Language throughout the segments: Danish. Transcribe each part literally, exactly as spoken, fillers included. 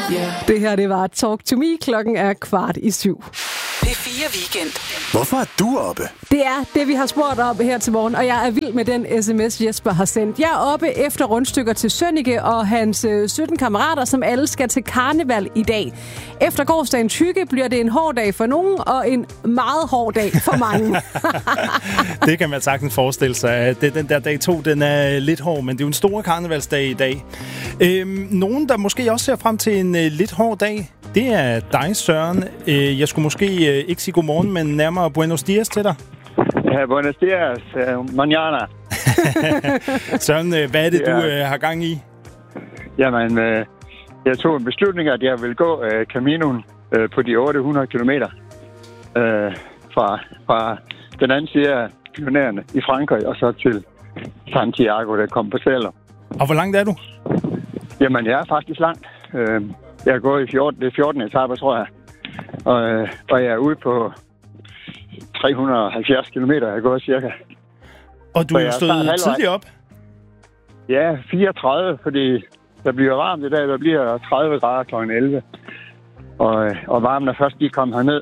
Det her, det var Talk to Me. Klokken er kvart i syv. P fire Weekend. Hvorfor er du oppe? Det er det, vi har spurgt om her til morgen, og jeg er vild med den sms, Jesper har sendt. Jeg er oppe efter rundstykker til Sønneke og hans sytten kammerater, som alle skal til karneval i dag. Efter gårsdagens hygge bliver det en hård dag for nogen, og en meget hård dag for mange. Det kan man sagtens forestille sig. Det, den der dag to, den er lidt hård, men det er jo en stor karnevalsdag i dag. Øhm, nogen, der måske også ser frem til en uh, lidt hård dag, det er dig, Søren. Uh, jeg skulle måske uh, ikke sige godmorgen, men nærmere buenos dias til dig. Ja, buenos dias. Uh, manana. Søren, uh, hvad er det, ja. du uh, har gang i? Jamen, uh, jeg tog en beslutning, at jeg vil gå uh, Caminoen uh, på de otte hundrede kilometer uh, fra, fra den anden side af Pyrenæerne i Frankrig og så til Santiago, der kom på Sello. Og hvor langt er du? Jamen, jeg er faktisk langt. Uh, jeg er gået i fjorten, det er fjorten etaper, tror jeg. Og, uh, og jeg er ude på tre hundrede og halvfjerds kilometer, jeg er gået cirka. Og du er stået tidligt op? Ja, fireogtredive, fordi der bliver varmt i dag. Der bliver tredive grader klokken elleve. Og, og varmen er først lige kommet herned.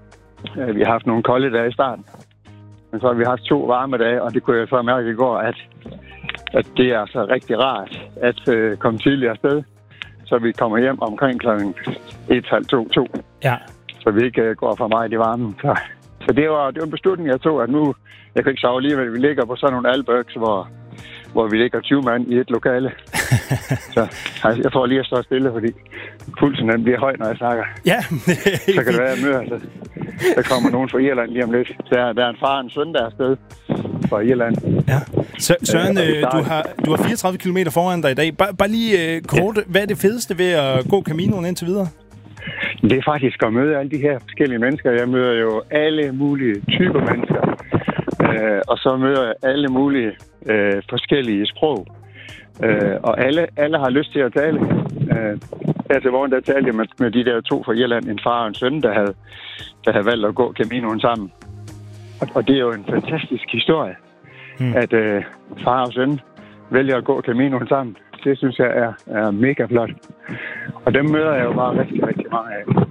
Vi har haft nogle kolde dage i starten. Men så har vi haft to varme dage, og det kunne jeg så mærke i går, at, at det er så rigtig rart at uh, komme tidligere afsted. Så vi kommer hjem omkring klokken et, halv to, to. Ja. Så vi ikke uh, går for meget i varmen. Så, så det, var, det var en beslutning, jeg tog, at nu... Jeg kan ikke sove alligevel. Vi ligger på sådan nogle albergs, hvor... hvor vi ligger tyve mand i et lokale. Så altså, jeg tror lige at stå stille, fordi pulsen den bliver høj, når jeg snakker. Ja. Så kan det være, at jeg møder. Så der kommer nogen fra Irland lige om lidt. Der, der er en far og en søn, der er afsted fra Irland. Ja. Søren, øh, du, har, du har fireogtredive kilometer foran dig i dag. Bare, bare lige øh, kort, ja. Hvad er det fedeste ved at gå Caminoen indtil videre? Det er faktisk at møde alle de her forskellige mennesker. Jeg møder jo alle mulige typer mennesker. Øh, og så møder jeg alle mulige øh, forskellige sprog. Øh, og alle, alle har lyst til at tale. Øh, her til morgen, der talte jeg med, med de der to fra Irland, en far og en søn, der havde, der havde valgt at gå Caminoen sammen. Og, og det er jo en fantastisk historie, hmm. at øh, far og søn vælger at gå Caminoen sammen. Det synes jeg er, er mega flot. Og dem møder jeg jo bare rigtig, rigtig mange af.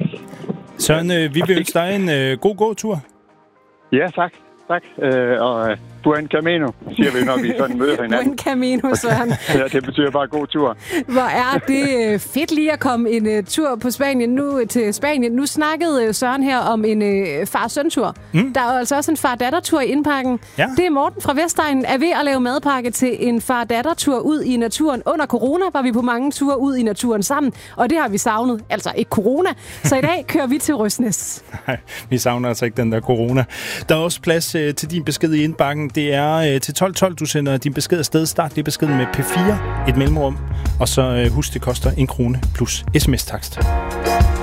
Søren, øh, vi vil ønske dig en øh, god gåtur. Ja, tak. Tak. Øh, og uh, buen camino, siger vi, når vi sådan møder hinanden. Buen camino, Søren. Ja, det betyder bare god tur. Hvor er det fedt lige at komme en uh, tur på Spanien nu til Spanien. Nu snakkede uh, Søren her om en uh, far-søn-tur. Mm. Der er altså også en far-datter-tur i indpakken. Ja. Det er Morten fra Vestegnen er ved at lave madpakke til en far-datter-tur ud i naturen. Under corona var vi på mange ture ud i naturen sammen, og det har vi savnet. Altså ikke corona. Så i dag kører vi til Røsnæs. Nej, vi savner altså ikke den der corona. Der er også plads øh, til din besked i indbakken. Det er øh, til tolv tolv, du sender din besked afsted. Start lige beskeden med P fire, et mellemrum. Og så øh, husk, det koster en krone plus sms-takst.